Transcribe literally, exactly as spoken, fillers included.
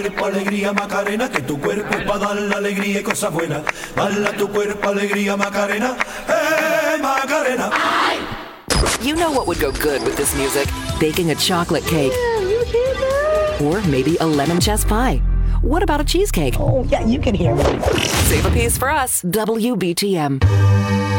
cuerpo alegría Macarena, que tu cuerpo es para dar la alegría y cosas buenas. Bala tu cuerpo alegría Macarena, eh Macarena. You know what would go good with this music? Baking a chocolate cake. Yeah, you hear that? Or maybe a lemon chess pie. What about a cheesecake? Oh, yeah, you can hear me. Save a piece for us. W B T M.